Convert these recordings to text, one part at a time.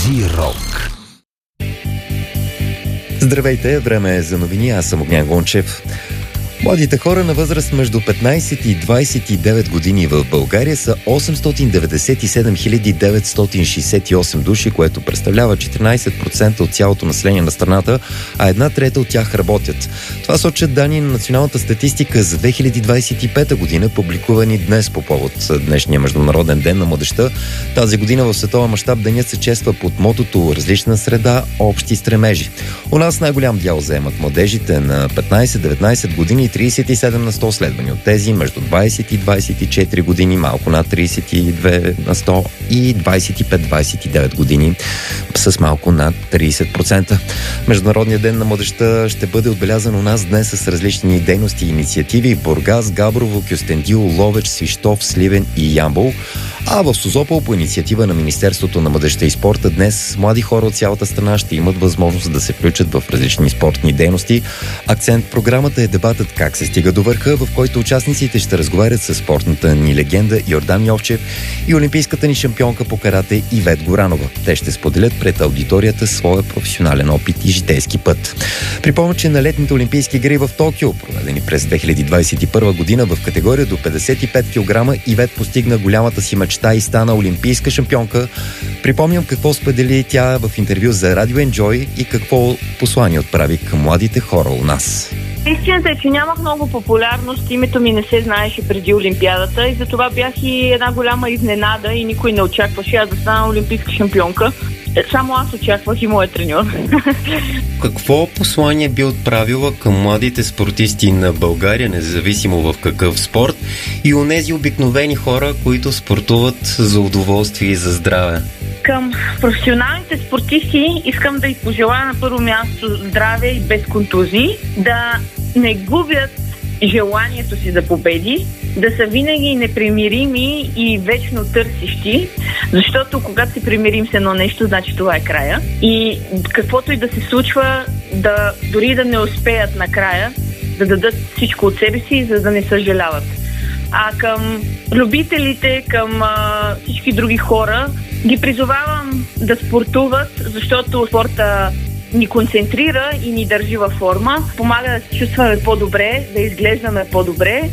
Зирок. Здравейте, време е за новини, аз съм Огнян Гончев. Младите хора на възраст между 15 и 29 години в България са 897 968 души, което представлява 14% от цялото население на страната, а 1/3 от тях работят. Това сочат данни на националната статистика за 2025 година, публикувани днес по повод днешния Международен ден на младежта. Тази година в световен мащаб денят се чества под мотото "Различна среда, общи стремежи". У нас най-голям дял заемат младежите на 15-19 години, 37% следвани от тези между 20 и 24 години, малко над 32% и 25-29 години с малко над 30%. Международният ден на младежта ще бъде отбелязан у нас днес с различни дейности и инициативи: Бургас, Габрово, Кюстендил, Ловеч, Свищов, Сливен и Ямбол. А в Созопол, по инициатива на Министерството на младежта и спорта, днес млади хора от цялата страна ще имат възможност да се включат в различни спортни дейности. Акцент в програмата е дебатът "Как се стига до върха", в който участниците ще разговарят с спортната ни легенда Йордан Йовчев и олимпийската ни шампионка по карате Ивет Горанова. Те ще споделят пред аудиторията своя професионален опит и житейски път. Припомня, че на летните олимпийски игри в Токио, проведени през 2021 година в категория до 55 кг, Ивет постигна голямата си мечта и стана олимпийска шампионка. Припомням какво сподели тя в интервю за Радио Enjoy и какво послание отправи към младите хора у нас. Истината е, че нямах много популярност, името ми не се знаеше преди Олимпиадата и затова бях и една голяма изненада и никой не очакваше аз да стана олимпийска шампионка. Само аз очаквах и моят треньор. Какво послание би отправила към младите спортисти на България, независимо в какъв спорт, и онези обикновени хора, които спортуват за удоволствие и за здраве? Към професионалните спортисти искам да й пожелая на първо място здраве и без контузии, да не губят желанието си за победи, да са винаги непримирими и вечно търсещи, защото когато се примирим с едно нещо, значи това е края. И каквото и да се случва, дори да не успеят накрая, да дадат всичко от себе си, за да не съжаляват. А към любителите, към всички други хора, ги призовавам да спортуват, защото спорта ни концентрира и ни държи във форма, помага да се чувстваме по-добре, да изглеждаме по-добре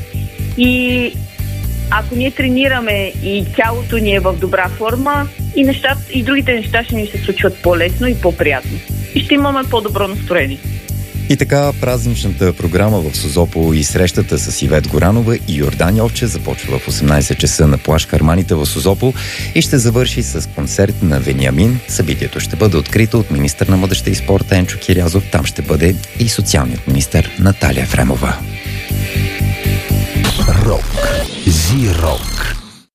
и ако ние тренираме и тялото ни е в добра форма, и другите неща ще ни се случват по-лесно и по-приятно. И ще имаме по-добро настроение. И така, празничната програма в Созопол и срещата с Ивет Горанова и Йордан Йовчев започва в 18 часа на плаж Харманите в Созопол и ще завърши с концерт на Вениамин. Събитието ще бъде открито от министър на младежта и спорта Енчо Кирязов. Там ще бъде и социалният министър Наталия Ефремова. Рок. Зирок.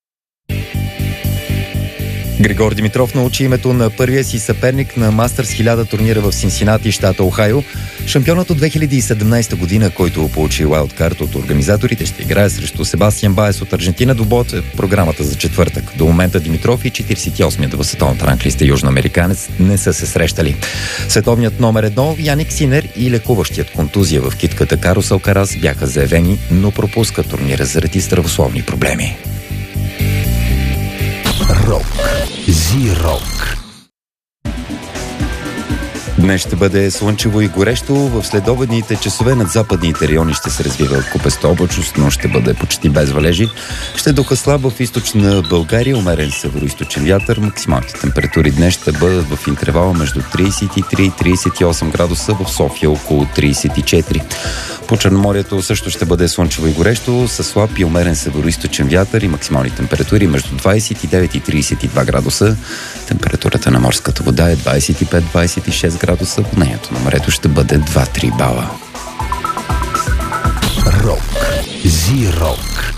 Григор Димитров научи името на първия си съперник на Мастърс 1000 турнира в Синсинати, щата Охайо. Шампионът от 2017 година, който получи уайлдкарт от организаторите, ще играе срещу Себастиан Баес от Аржентина. Добот е програмата за четвъртък. До момента Димитров и 48-ят в световната ранглиста южноамериканец не са се срещали. Световният номер 1 Яник Синер и лекуващият контузия в китката Карлос Алкарас бяха заявени, но пропускат турнира заради здравословни проблеми. Рок. Зирок. Днес ще бъде слънчево и горещо. В следобедните часове над западните райони ще се развива купеста облачност, но ще бъде почти без валежи. Ще духа слаб в източна България, умерен североизточен вятър. Максималните температури днес ще бъдат в интервала между 33 и 38 градуса, в София около 34. По Черноморието също ще бъде слънчево и горещо, с слаб и умерен североизточен вятър и максимални температури между 29 и 32 градуса. Температурата на морската вода е 25-26 градуса, вълнението на морето ще бъде 2-3 бала. Рок. Зирок.